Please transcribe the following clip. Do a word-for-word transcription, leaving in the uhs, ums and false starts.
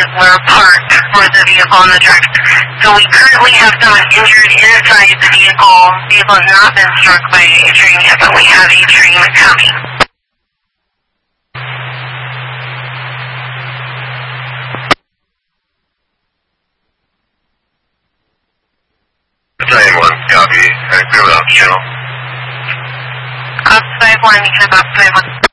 were parked for the vehicle on the track. So we currently have someone injured inside the vehicle. The vehicle has not been struck by a train yet, but we have a train coming. Battalion one, copy. Uh, clear out channel. Up five one, you can have up five one.